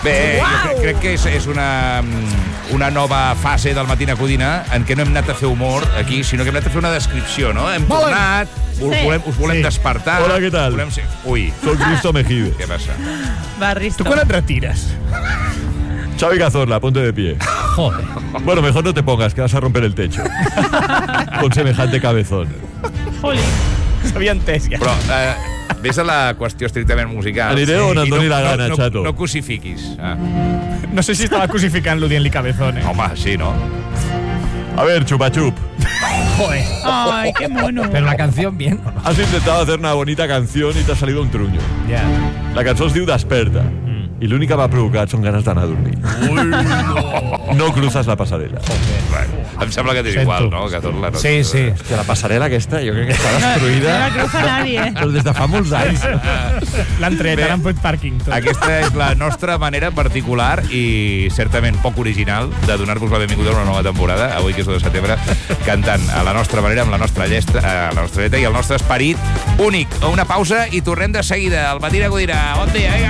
Bé, jo crec que és una nova fase del Matina Codina en què no hem anat a fer humor aquí, sinó que hem anat a fer una descripció, no? Hem tornat, us volem despertar. Hola, què tal? Ui. Soy Risto Mejide. Què passa? Va, Risto. ¿Tú cuándo te retiras? Xavi Cazorla, ponte de pie. Joder. Bueno, mejor no te pongas, que vas a romper el techo. Con semejante cabezón. Jolín. S'havia entès ja. Però ves a la qüestió estrictament musical. Aniré on et doni la gana, xato. No cosifiquis. No sé si estava cosificant-lo dient-li cabezón, Home, sí, no? A ver, chupachup. Joder. Ay, qué mono. Pero la canción bien. Has intentado hacer una bonita canción y te ha salido un truño. Ja. La cançó es diu Desperta. I l'únic que m'ha provocat són ganes d'anar a dormir. No cruzas la passarel·la. Em sembla que t'és igual, no? Cazorla, no? Sí, sí. Que la passarel·la aquesta jo crec que està destruïda. No la cruza nadie. Però des de fa molts anys. L'han tret, ara han fet pàrquing. Tot. Aquesta és la nostra manera particular i certament poc original de donar-vos la benvinguda a una nova temporada, avui que és 1 de setembre, cantant a la nostra manera, amb la nostra lletra i el nostre esperit únic. Una pausa i tornem de seguida. El Matina Codina. Bon dia, vinga!